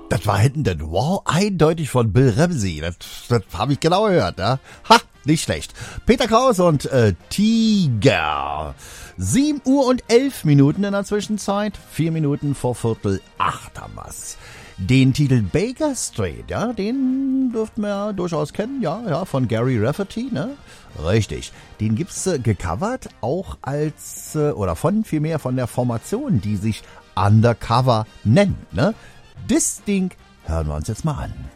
Das war hinten das Wow eindeutig von Bill Ramsey. Das habe ich genau gehört, ja. Ha, nicht schlecht. Peter Kraus und Tiger. 7:11 in der Zwischenzeit. 4 Minuten vor 7:45 haben wir's. Den Titel Baker Street, ja, den dürften wir ja durchaus kennen, ja, von Gary Rafferty, ne? Richtig. Den gibt's gecovert, auch als, oder vielmehr von der Formation, die sich Undercover nennt, ne? Das Ding hören wir uns jetzt mal an.